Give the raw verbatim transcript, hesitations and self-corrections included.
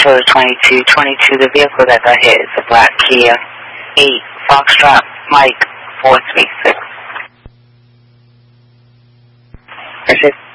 Charlie twenty-two twenty-two, the vehicle that got hit is a black Kia. eight, Foxtrot, Mike, four three six. That's it.